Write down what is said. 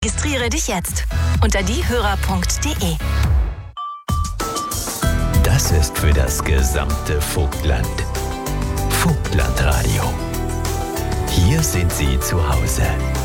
Registriere dich jetzt unter diehörer.de. Das ist für das gesamte Vogtland. Vogtlandradio. Hier sind Sie zu Hause.